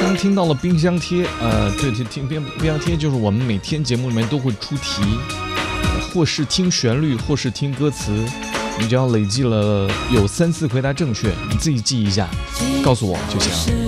刚听到了冰箱贴，对，听冰箱贴就是我们每天节目里面都会出题，或是听旋律，或是听歌词，你只要累计了有3次回答正确，你自己记一下，告诉我就行。